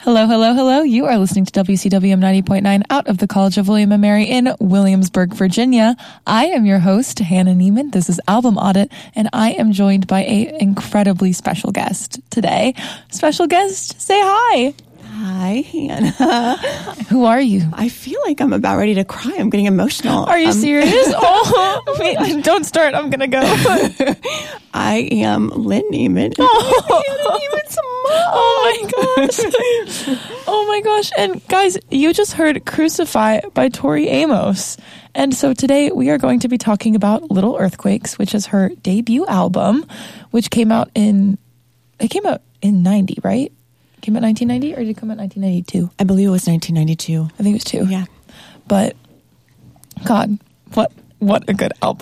Hello, hello, hello. You are listening to WCWM 90.9 out of the College of William & Mary in Williamsburg, Virginia. I am your host, Hannah Neiman. This is Album Audit, and I am joined by an incredibly special guest today. Special guest, say hi. Hi, Hannah. Who are you? I feel like I'm about ready to cry. I'm getting emotional. Are you serious? Oh, wait, don't start. I'm going to go. I am Lynn Neiman. Oh. Neiman's mom. Oh my gosh. Oh my gosh. And guys, you just heard Crucify by Tori Amos. And so today we are going to be talking about Little Earthquakes, which is her debut album, which came out in 90, right? Came out 1990 or did it come out 1992? I believe it was 1992. I think it was 2. Yeah. But God, what a good album.